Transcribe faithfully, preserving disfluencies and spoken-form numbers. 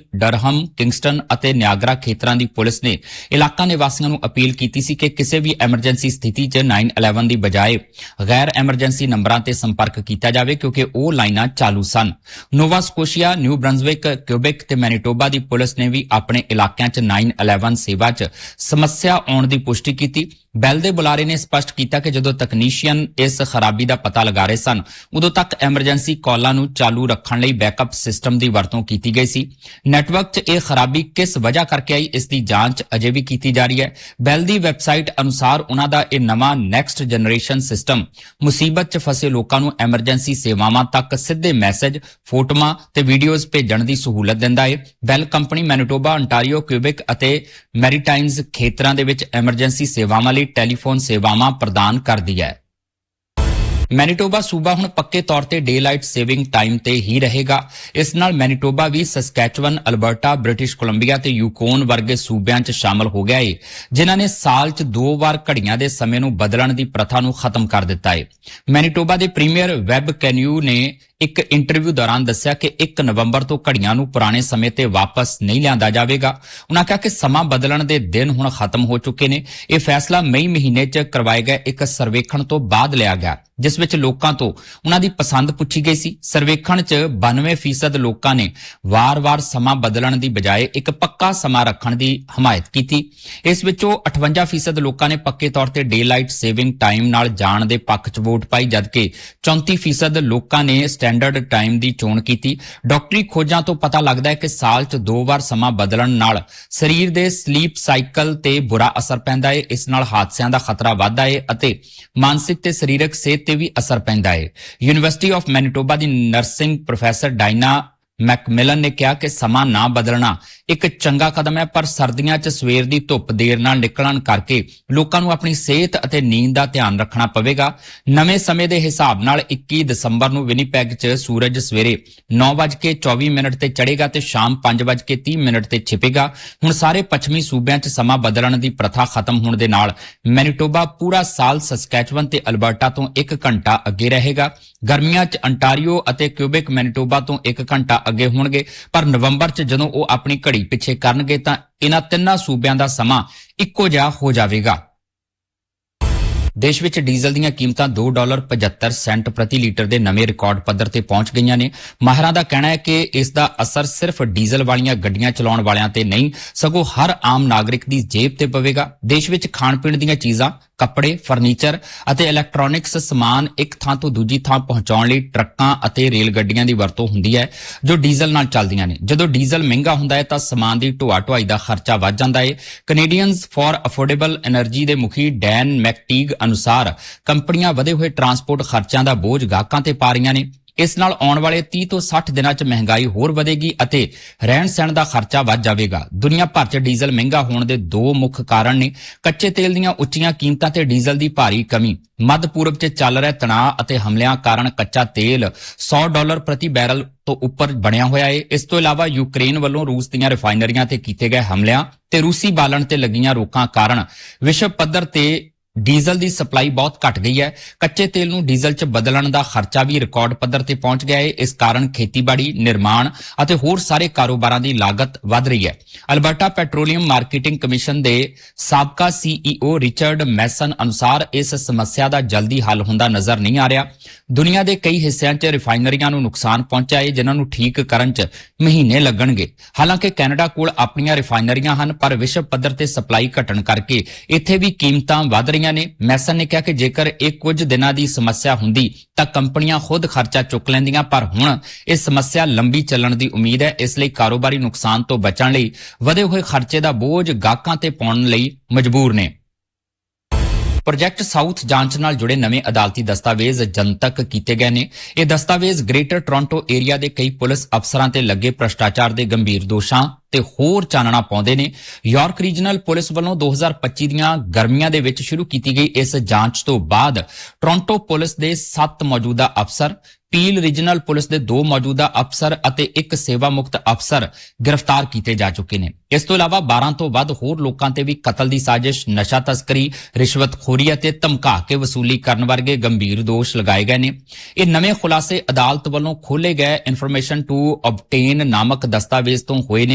Durham, Kingston ਅਤੇ Niagara ਖੇਤਰਾਂ ਦੀ police ਨੇ ਇਲਾਕਾ ਨਿਵਾਸੀਆਂ ਨੂੰ ਅਪੀਲ ਕੀਤੀ ਸੀ ਕਿ ਕਿਸੇ ਵੀ ਐਮਰਜੈਂਸੀ ਸਥਿਤੀ 'ਚ ਨੌ ਇਲੈਵਨ ਦੀ ਬਜਾਏ ਗੈਰ ਐਮਰਜੈਂਸੀ ਨੰਬਰਾਂ ਤੇ ਸੰਪਰਕ ਕੀਤਾ ਜਾਵੇ ਕਿਉਂਕਿ ਉਹ ਲਾਈਨਾਂ ਚਾਲੂ ਸਨ। ਨੋਵਾ ਸਕੋਸ਼ੀਆ, ਨਿਊ ਬਰੰਜ਼ਵਿਕ, ਕਿਊਬਿਕ ਤੇ ਮੈਨੀਟੋਬਾ ਦੀ ਪੁਲਿਸ ਨੇ ਵੀ ਆਪਣੇ ਇਲਾਕਿਆਂ 'ਚ ਨੌ ਇਲੈਵਨ ਸੇਵਾ 'ਚ ਸਮੱਸਿਆ ਆਉਣ ਦੀ ਪੁਸ਼ਟੀ ਕੀਤੀ। ਬੈਲ ਦੇ ਬੁਲਾਰੇ ਨੇ ਸਪਸ਼ਟ ਕੀਤਾ ਕਿ ਜਦੋਂ ਤਕਨੀਸ਼ੀਅਨ ਇਸ ਖਰਾਬੀ ਦਾ ਪਤਾ ਲਗਾ ਰਹੇ ਸਨ ਉਦੋਂ ਤੱਕ ਐਮਰਜੈਂਸੀ ਕਾਲਾਂ ਨੂੰ ਚਾਲੂ ਰੱਖਣ ਲਈ ਬੈਕਅਪ ਸਿਸਟਮ ਦੀ ਵਰਤੋਂ ਕੀਤੀ ਗਈ ਸੀ। ਨੈਟਵਰਕ 'ਚ ਇਹ ਖਰਾਬੀ ਕਿਸ ਵਜ੍ਹਾ ਕਰਕੇ ਆਈ ਇਸ ਦੀ ਜਾਂਚ ਅਜੇ ਵੀ ਕੀਤੀ ਜਾ ਰਹੀ ਹੈ। ਬੈਲ ਦੀ ਵੈਬਸਾਈਟ ਅਨੁਸਾਰ ਉਨ੍ਹਾਂ ਦਾ ਇਹ ਨਵਾਂ ਨੈਕਸਟ ਜਨਰੇਸ਼ਨ ਸਿਸਟਮ ਮੁਸੀਬਤ 'ਚ ਫਸੇ ਲੋਕਾਂ ਨੂੰ ਐਮਰਜੈਂਸੀ ਸੇਵਾਵਾਂ ਤੱਕ ਸਿੱਧੇ ਮੈਸੇਜ, ਫੋਟੋਆਂ ਤੇ ਵੀਡੀਓਜ਼ ਭੇਜਣ ਦੀ ਸਹੂਲਤ ਦਿੰਦਾ ਹੈ। ਬੈਲ ਕੰਪਨੀ ਮੈਨੀਟੋਬਾ, ਅੰਟਾਰੀਓ, ਕਿਊਬਿਕ ਅਤੇ ਮੈਰੀਟਾਈਮਜ਼ ਖੇਤਰਾਂ ਦੇ ਵਿੱਚ ਐਮਰਜੈਂਸੀ ਸੇਵਾਵਾਂ ਲਈ ਟੈਲੀਫੋਨ ਸੇਵਾਵਾਂ ਪ੍ਰਦਾਨ ਕਰਦੀ ਹੈ। ਮੈਨੀਟੋਬਾ ਸੂਬਾ ਹੁਣ ਪੱਕੇ ਤੌਰ ਤੇ ਡੇ ਲਾਈਟ ਸੇਵਿੰਗ ਟਾਈਮ ਤੇ ਹੀ ਰਹੇਗਾ। ਇਸ ਨਾਲ ਮੈਨੀਟੋਬਾ ਵੀ ਸਸਕੈਚੁਅਨ, ਅਲਬਰਟਾ, ਬ੍ਰਿਟਿਸ਼ ਕੋਲੰਬੀਆ ਤੇ ਯੂਕੋਨ ਵਰਗੇ ਸੂਬਿਆਂ 'ਚ ਸ਼ਾਮਲ ਹੋ ਗਿਆ ਏ ਜਿਨ੍ਹਾਂ ਨੇ ਸਾਲ 'ਚ ਦੋ ਵਾਰ ਘੜੀਆਂ ਦੇ ਸਮੇਂ ਨੂੰ ਬਦਲਣ ਦੀ ਪ੍ਰਥਾ ਨੂੰ ਖਤਮ ਕਰ ਦਿੱਤਾ ਏ। ਮੈਨੀਟੋਬਾ ਦੇ ਪ੍ਰੀਮੀਅਰ ਵੈਬ ਕੈਨਿਊ ਨੇ ਇੱਕ ਇੰਟਰਵਿਊ ਦੌਰਾਨ ਦੱਸਿਆ ਕਿ ਇੱਕ ਨਵੰਬਰ ਤੋਂ ਘੜੀਆਂ ਨੂੰ ਪੁਰਾਣੇ ਸਮੇਂ ਤੇ ਵਾਪਸ ਨਹੀਂ ਲਿਆਂਦਾ ਜਾਵੇਗਾ। ਉਨ੍ਹਾਂ ਕਿਹਾ ਕਿ ਸਮਾਂ ਬਦਲਣ ਦੇ ਦਿਨ ਹੁਣ ਖਤਮ ਹੋ ਚੁੱਕੇ ਨੇ। ਇਹ ਫੈਸਲਾ ਮਈ ਮਹੀਨੇ 'ਚ ਕਰਵਾਏ ਗਏ ਇੱਕ ਸਰਵੇਖਣ ਤੋਂ ਬਾਅਦ ਲਿਆ ਗਿਆ ਜਿਸ ਵਿੱਚ ਲੋਕਾਂ ਤੋਂ ਉਨ੍ਹਾਂ ਦੀ ਪਸੰਦ ਪੁੱਛੀ ਗਈ ਸੀ। ਸਰਵੇਖਣ 'ਚ ਬਾਨਵੇਂ ਫੀਸਦ ਲੋਕਾਂ ਨੇ ਵਾਰ-ਵਾਰ ਸਮਾਂ ਬਦਲਣ ਦੀ ਬਜਾਏ ਇੱਕ ਪੱਕਾ ਸਮਾਂ ਰੱਖਣ ਦੀ ਹਮਾਇਤ ਕੀਤੀ। ਇਸ ਵਿੱਚੋਂ ਅਠਵੰਜਾ ਫੀਸਦ ਲੋਕਾਂ ਨੇ ਪੱਕੇ ਤੌਰ ਤੇ ਡੇ ਲਾਈਟ ਸੇਵਿੰਗ ਟਾਈਮ ਨਾਲ ਜਾਣ ਦੇ ਪੱਖ 'ਚ ਵੋਟ ਪਾਈ ਜਦਕਿ ਚੌਂਤੀ ਫੀਸਦ ਲੋਕਾਂ ਨੇ ਸਟੈਂਡਰਡ ਟਾਈਮ ਦੀ ਚੋਣ ਕੀਤੀ। ਡਾਕਟਰੀ ਖੋਜਾਂ ਤੋਂ ਪਤਾ ਲੱਗਦਾ ਹੈ ਕਿ ਸਾਲ 'ਚ ਦੋ ਵਾਰ ਸਮਾਂ ਬਦਲਣ ਨਾਲ ਸਰੀਰ ਦੇ ਸਲੀਪ ਸਾਈਕਲ ਤੇ ਬੁਰਾ ਅਸਰ ਪੈਂਦਾ ਹੈ। ਇਸ ਨਾਲ ਹਾਦਸਿਆਂ ਦਾ ਖਤਰਾ ਵੱਧਦਾ ਹੈ ਅਤੇ ਮਾਨਸਿਕ ਤੇ ਸਰੀਰਕ ਸਿਹਤ ਤੇ ਵੀ ਅਸਰ ਪੈਂਦਾ ਹੈ। University of Manitoba the nursing professor Diana ਮੈਕਮਿਲਨ ਨੇ ਕਿਹਾ ਕਿ ਸਮਾਂ ਨਾ ਬਦਲਣਾ ਇੱਕ ਚੰਗਾ ਕਦਮ ਹੈ ਪਰ ਸਰਦੀਆਂ 'ਚ ਸਵੇਰ ਦੀ ਧੁੱਪ ਦੇਰ ਨਾਲ ਨਿਕਲਣ ਕਰਕੇ ਲੋਕਾਂ ਨੂੰ ਆਪਣੀ ਸਿਹਤ ਅਤੇ ਨੀਂਦ ਦਾ ਧਿਆਨ ਰੱਖਣਾ ਪਵੇਗਾ। ਨਵੇਂ ਸਮੇਂ ਦੇ ਹਿਸਾਬ ਨਾਲ ਇੱਕੀ ਦਸੰਬਰ ਨੂੰ ਵਿਨੀਪੈਗ 'ਚ ਸੂਰਜ ਸਵੇਰੇ ਨੌ ਵੱਜ ਕੇ ਚੌਵੀ ਮਿੰਟ ਤੇ ਚੜ੍ਹੇਗਾ ਤੇ ਸ਼ਾਮ ਪੰਜ ਵੱਜ ਕੇ ਤੀਹ ਮਿੰਟ ਤੇ ਛਿਪੇਗਾ। ਹੁਣ ਸਾਰੇ ਪੱਛਮੀ ਸੂਬਿਆਂ 'ਚ ਸਮਾਂ ਬਦਲਣ ਦੀ ਪ੍ਰਥਾ ਖਤਮ ਹੋਣ ਦੇ ਨਾਲ ਮੈਨੀਟੋਬਾ ਪੂਰਾ ਸਾਲ ਸਸਕੈਚੁਅਨ ਤੇ ਅਲਬਰਟਾ ਤੋਂ ਇੱਕ ਘੰਟਾ ਅੱਗੇ ਰਹੇਗਾ। ਗਰਮੀਆਂ 'ਚ ਅੰਟਾਰੀਓ ਅਤੇ ਕਿਊਬਿਕ ਮੈਨੀਟੋਬਾ ਤੋਂ ਇੱਕ ਘੰਟਾ ਅੱਗੇ ਹੋਣਗੇ ਪਰ ਨਵੰਬਰ 'ਚ ਜਦੋਂ ਉਹ ਆਪਣੀ ਘੜੀ ਪਿੱਛੇ ਕਰਨਗੇ ਤਾਂ ਇਹਨਾਂ ਤਿੰਨਾਂ ਸੂਬਿਆਂ ਦਾ ਸਮਾਂ ਇੱਕੋ ਜਿਹਾ ਹੋ ਜਾਵੇਗਾ। ਦੇਸ਼ ਵਿੱਚ ਡੀਜ਼ਲ ਦੀਆਂ ਕੀਮਤਾਂ ਦੋ ਡਾਲਰ ਪਝੱਤਰ ਸੈਂਟ ਪ੍ਰਤੀ ਲੀਟਰ ਦੇ ਨਵੇਂ ਰਿਕਾਰਡ ਪੱਧਰ ਤੇ ਪਹੁੰਚ ਗਈਆਂ ਨੇ। ਮਾਹਿਰਾਂ ਦਾ ਕਹਿਣਾ ਹੈ ਕਿ ਇਸ ਦਾ ਅਸਰ ਸਿਰਫ ਡੀਜ਼ਲ ਵਾਲੀਆਂ ਗੱਡੀਆਂ ਚਲਾਉਣ ਵਾਲਿਆਂ ਤੇ ਨਹੀਂ ਸਗੋਂ ਹਰ ਆਮ ਨਾਗਰਿਕ ਦੀ ਜੇਬ ਤੇ ਪਵੇਗਾ। ਦੇਸ਼ ਵਿੱਚ ਖਾਣ ਪੀਣ ਦੀਆਂ ਚੀਜ਼ਾਂ, ਕੱਪੜੇ, ਫਰਨੀਚਰ ਅਤੇ ਇਲੈਕਟ੍ਰੋਨਿਕਸ ਸਮਾਨ ਇੱਕ ਥਾਂ ਤੋਂ ਦੂਜੀ ਥਾਂ ਪਹੁੰਚਾਉਣ ਲਈ ਟਰੱਕਾਂ ਅਤੇ ਰੇਲ ਗੱਡੀਆਂ ਦੀ ਵਰਤੋਂ ਹੁੰਦੀ ਹੈ ਜੋ ਡੀਜ਼ਲ ਨਾਲ ਚੱਲਦੀਆਂ ਨੇ। ਜਦੋਂ ਡੀਜ਼ਲ ਮਹਿੰਗਾ ਹੁੰਦਾ ਹੈ ਤਾਂ ਸਮਾਨ ਦੀ ਢੋਆ ਢੁਆਈ ਦਾ ਖਰਚਾ ਵੱਧ ਜਾਂਦਾ ਹੈ। ਕੈਨੇਡੀਅਨਜ਼ ਫਾਰ ਅਫੋਰਡੇਬਲ ਐਨਰਜੀ ਦੇ ਮੁਖੀ ਡੈਨ ਮੈਕਟੀਗ ਅਨੁਸਾਰ ਕੰਪਨੀਆਂ ਵਧੇ ਹੋਏ ਟਰਾਂਸਪੋਰਟ ਖਰਚਿਆਂ ਦਾ ਬੋਝ ਗਾਹਕਾਂ ਤੇ ਪਾ ਰਹੀਆਂ ਨੇ। ਇਸ ਨਾਲ ਆਉਣ ਵਾਲੇ ਤੀਹ ਤੋਂ ਸੱਠ ਦਿਨਾਂ 'ਚ ਮਹਿੰਗਾਈ ਹੋਰ ਵਧੇਗੀ ਅਤੇ ਰਹਿਣ ਸਹਿਣ ਦਾ ਖਰਚਾ ਵੱਧ ਜਾਵੇਗਾ। ਦੁਨੀਆ ਭਰ 'ਚ ਡੀਜ਼ਲ ਮਹਿੰਗਾ ਹੋਣ ਦੇ ਦੋ ਮੁੱਖ ਕਾਰਨ ਨੇ, ਕੱਚੇ ਤੇਲ ਦੀਆਂ ਉੱਚੀਆਂ ਕੀਮਤਾਂ ਤੇ ਡੀਜ਼ਲ ਦੀ ਭਾਰੀ ਕਮੀ। ਮੱਧ ਪੂਰਬ 'ਚ ਚੱਲ ਰਹੇ ਤਣਾਅ ਅਤੇ ਹਮਲਿਆਂ ਕਾਰਨ ਕੱਚਾ ਤੇਲ ਸੌ ਡਾਲਰ ਪ੍ਰਤੀ ਬੈਰਲ ਤੋਂ ਉੱਪਰ ਬਣਿਆ ਹੋਇਆ ਹੈ। ਇਸ ਤੋਂ ਇਲਾਵਾ ਯੂਕਰੇਨ ਵੱਲੋਂ ਰੂਸ ਦੀਆਂ ਰਿਫਾਈਨਰੀਆਂ ਤੇ ਕੀਤੇ ਗਏ ਹਮਲਿਆਂ ਤੇ ਰੂਸੀ ਬਾਲਣ ਤੇ ਲੱਗੀਆਂ ਰੋਕਾਂ ਕਾਰਨ ਵਿਸ਼ਵ ਪੱਧਰ ਤੇ ਡੀਜ਼ਲ ਦੀ ਸਪਲਾਈ ਬਹੁਤ ਘਟ ਗਈ ਹੈ। ਕੱਚੇ ਤੇਲ ਨੂੰ ਡੀਜ਼ਲ 'ਚ ਬਦਲਣ ਦਾ ਖਰਚਾ ਵੀ ਰਿਕਾਰਡ ਪੱਧਰ ਤੇ ਪਹੁੰਚ ਗਿਆ ਹੈ। ਇਸ ਕਾਰਨ ਖੇਤੀਬਾੜੀ, ਨਿਰਮਾਣ ਅਤੇ ਹੋਰ ਸਾਰੇ ਕਾਰੋਬਾਰਾਂ ਦੀ ਲਾਗਤ ਵਧ ਰਹੀ ਹੈ। ਅਲਬਰਟਾ ਪੈਟਰੋਲੀਅਮ ਮਾਰਕੀਟਿੰਗ ਕਮਿਸ਼ਨ ਦੇ ਸਾਬਕਾ ਸੀਈਓ ਰਿਚਰਡ ਮੈਸਨ ਅਨੁਸਾਰ ਇਸ ਸਮੱਸਿਆ ਦਾ ਜਲਦੀ ਹੱਲ ਹੁੰਦਾ ਨਜ਼ਰ ਨਹੀਂ ਆ ਰਿਹਾ। ਦੁਨੀਆ ਦੇ ਕਈ ਹਿੱਸਿਆਂ 'ਚ ਰਿਫਾਈਨਰੀਆਂ ਨੂੰ ਨੁਕਸਾਨ ਪਹੁੰਚਿਆ ਹੈ ਜਿਨ੍ਹਾਂ ਨੂੰ ਠੀਕ ਕਰਨ 'ਚ ਮਹੀਨੇ ਲੱਗਣਗੇ। ਹਾਲਾਂਕਿ ਕੈਨੇਡਾ ਕੋਲ ਆਪਣੀਆਂ ਰਿਫਾਈਨਰੀਆਂ ਹਨ ਪਰ ਵਿਸ਼ਵ ਪੱਧਰ ਤੇ ਸਪਲਾਈ ਘਟਣ ਕਰਕੇ ਇੱਥੇ ਵੀ ਕੀਮਤਾਂ ਵਧ ਰਹੀਆਂ ਨੇ। ਮੈਸਨ ਨੇ ਕਿਹਾ ਕਿ ਜੇਕਰ ਇਹ ਕੁਝ ਦਿਨਾਂ ਦੀ ਸਮੱਸਿਆ ਹੁੰਦੀ ਤਾਂ ਕੰਪਨੀਆਂ ਖੁਦ ਖਰਚਾ ਚੁੱਕ ਲੈਂਦੀਆਂ ਪਰ ਹੁਣ ਇਹ ਸਮੱਸਿਆ ਲੰਬੀ ਚੱਲਣ ਦੀ ਉਮੀਦ ਹੈ। ਇਸ ਲਈ ਕਾਰੋਬਾਰੀ ਨੁਕਸਾਨ ਤੋਂ ਬਚਣ ਲਈ ਵਧੇ ਹੋਏ ਖਰਚੇ ਦਾ ਬੋਝ ਗਾਹਕਾਂ ਤੇ ਪਾਉਣ ਲਈ ਮਜਬੂਰ ਨੇ। ਪ੍ਰੋਜੈਕਟ ਸਾਊਥ ਜਾਂਚ ਨਾਲ ਜੁੜੇ ਨਵੇਂ ਅਦਾਲਤੀ ਦਸਤਾਵੇਜ਼ ਜਨਤਕ ਕੀਤੇ ਗਏ ਨੇ। ਇਹ ਦਸਤਾਵੇਜ਼ ਗ੍ਰੇਟਰ ਟੋਰਾਂਟੋ ਏਰੀਆ ਦੇ ਕਈ ਪੁਲਿਸ ਅਫਸਰਾਂ ਤੇ ਲੱਗੇ ਭ੍ਰਿਸ਼ਟਾਚਾਰ ਦੇ ਗੰਭੀਰ ਦੋਸ਼ਾਂ ਤੇ ਹੋਰ ਚਾਨਣਾ ਪਾਉਂਦੇ ਨੇ। ਯਾਰਕ ਰੀਜਨਲ ਪੁਲਿਸ ਵੱਲੋਂ ਦੋ ਹਜ਼ਾਰ ਪੱਚੀ ਦੀਆਂ ਗਰਮੀਆਂ ਦੇ ਵਿੱਚ ਸ਼ੁਰੂ ਕੀਤੀ ਗਈ ਇਸ ਜਾਂਚ ਤੋਂ ਬਾਅਦ ਟੋਰਾਂਟੋ ਪੁਲਿਸ ਦੇ ਸੱਤ ਮੌਜੂਦਾ ਅਫਸਰ, ਪੀਲ ਰੀਜਨਲ ਪੁਲਿਸ ਦੇ ਦੋ ਮੌਜੂਦਾ ਅਫਸਰ ਅਤੇ ਇੱਕ ਸੇਵਾ ਮੁਕਤ ਅਫਸਰ ਗ੍ਰਿਫਤਾਰ ਕੀਤੇ ਜਾ ਚੁੱਕੇ ਨੇ। ਇਸ ਤੋਂ ਇਲਾਵਾ ਬਾਰਾਂ ਤੋਂ ਵੱਧ ਹੋਰ ਲੋਕਾਂ ਤੇ ਵੀ ਕਤਲ ਦੀ ਸਾਜ਼ਿਸ਼, ਨਸ਼ਾ ਤਸਕਰੀ, ਰਿਸ਼ਵਤਖੋਰੀ ਅਤੇ ਧਮਕਾ ਕੇ ਵਸੂਲੀ ਕਰਨ ਵਰਗੇ ਗੰਭੀਰ ਦੋਸ਼ ਲਗਾਏ ਗਏ ਨੇ। ਇਹ ਨਵੇਂ ਖੁਲਾਸੇ ਅਦਾਲਤ ਵੱਲੋਂ ਖੋਲੇ ਗਏ ਇਨਫੋਰਮੇਸ਼ਨ ਟੂ ਆਬਟੇਨ ਨਾਮਕ ਦਸਤਾਵੇਜ਼ ਤੋਂ ਹੋਏ ਨੇ